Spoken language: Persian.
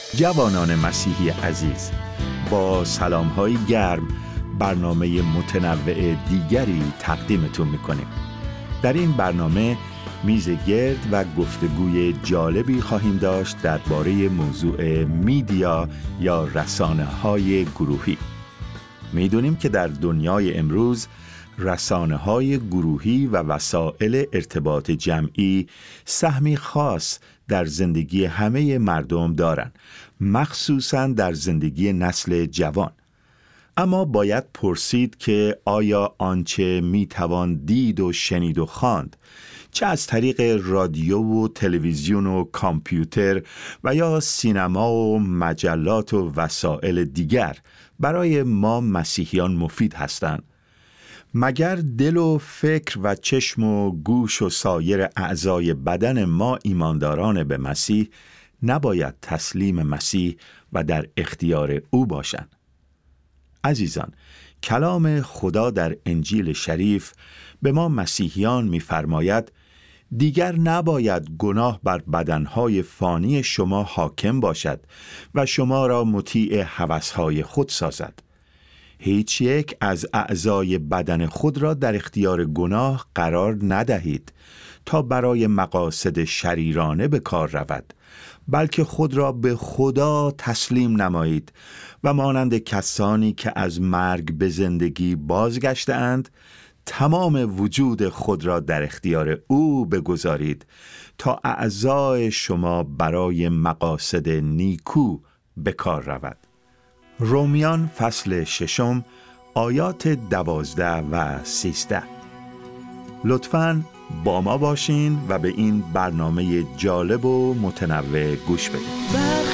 جوانان مسیحی عزیز، با سلام‌های گرم برنامه متنوع دیگری تقدیمتون می‌کنیم. در این برنامه میز گرد و گفتگوی جالبی خواهیم داشت درباره موضوع میدیا یا رسانه‌های گروهی. میدونیم که در دنیای امروز رسانه‌های گروهی و وسایل ارتباط جمعی سهمی خاص در زندگی همه مردم دارند، مخصوصاً در زندگی نسل جوان. اما باید پرسید که آیا آنچه میتوان دید و شنید و خواند، چه از طریق رادیو و تلویزیون و کامپیوتر و یا سینما و مجلات و وسایل دیگر، برای ما مسیحیان مفید هستند؟ مگر دل و فکر و چشم و گوش و سایر اعضای بدن ما ایمانداران به مسیح نباید تسلیم مسیح و در اختیار او باشند؟ عزیزان، کلام خدا در انجیل شریف به ما مسیحیان می‌فرماید دیگر نباید گناه بر بدنهای فانی شما حاکم باشد و شما را مطیع هوسهای خود سازد. هیچ یک از اعضای بدن خود را در اختیار گناه قرار ندهید تا برای مقاصد شریرانه به کار رود، بلکه خود را به خدا تسلیم نمایید و مانند کسانی که از مرگ به زندگی بازگشته‌اند، تمام وجود خود را در اختیار او بگذارید تا اعضای شما برای مقاصد نیکو به کار رود. رومیان فصل 6 آیات 12 و 13. لطفاً با ما باشین و به این برنامه جالب و متنوع گوش بدید.